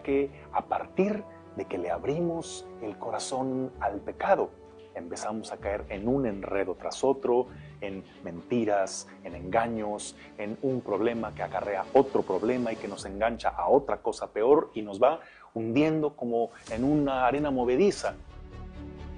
que a partir de que le abrimos el corazón al pecado, empezamos a caer en un enredo tras otro, en mentiras, en engaños, en un problema que acarrea otro problema y que nos engancha a otra cosa peor y nos va hundiendo como en una arena movediza.